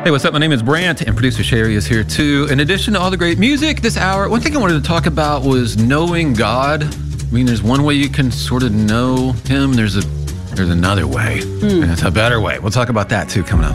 Hey, what's up? My name is Brant, and producer Sherry is here too. In addition to all the great music this hour, one thing I wanted to talk about was knowing God. I mean, there's one way you can sort of know Him. There's another way, and it's a better way. We'll talk about that too coming up.